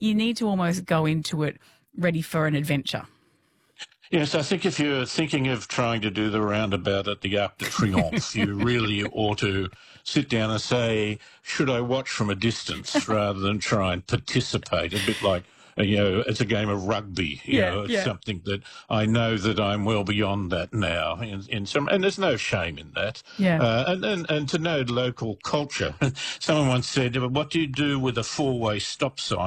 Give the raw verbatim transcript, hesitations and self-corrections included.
you need to almost go into it ready for an adventure. Yes, I think if you're thinking of trying to do the roundabout at the Arc de Triomphe, you really ought to sit down and say, should I watch from a distance rather than try and participate? A bit like, uh, you know, it's a game of rugby. You Yeah, know, it's yeah. something that I know that I'm well beyond that now. In, in some, and there's no shame in that. Yeah. Uh, and, and and to know local culture. Someone once said, "What do you do with a four-way stop sign?"